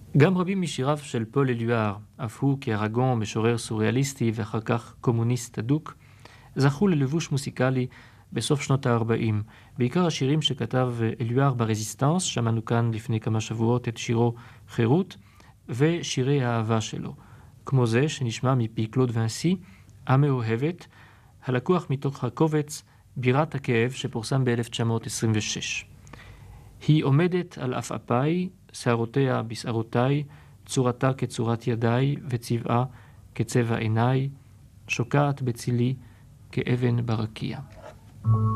גם רבים משיריו של פול אלואר, אף הוא כארגון משורר סוריאליסטי ואחר כך קומוניסט אדוק, זכו ללבוש מוסיקלי בסוף שנות ה-40. בעיקר השירים שכתב אלואר ברזיסטנס, שמענו כאן לפני כמה שבועות את שירו חירות, ושירי האהבה שלו, כמו זה שנשמע מפי קלוד ונסי, המאוהבת, הלקוח מתוך הקובץ בירת הכאב שפורסם ב-1926. היא עומדת על עפעפיי, שערותיה בשערותיי, צורתה כצורת ידיי וצבעה כצבע עיניי, שוקעת בצילי כאבן ברקיע.